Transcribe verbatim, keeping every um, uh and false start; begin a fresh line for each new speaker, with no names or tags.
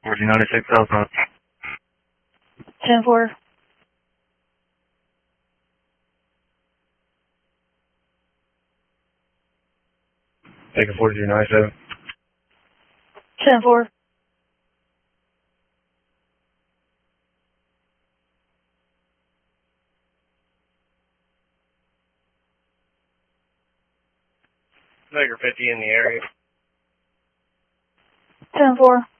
fourteen ninety-six Southbound.
ten four.
Taking forty-two ninety-seven.
ten four.
Maker fifty in the area.
ten four.